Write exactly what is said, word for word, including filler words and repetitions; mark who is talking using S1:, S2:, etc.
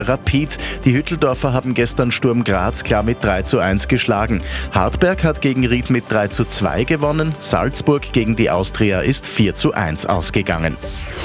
S1: Rapid. Die Hütteldorfer haben gestern Sturm Graz klar mit drei zu eins geschlagen. Hartberg hat gegen Ried mit drei zu zwei gewonnen. Salzburg gegen die Austria ist vier zu eins ausgegangen.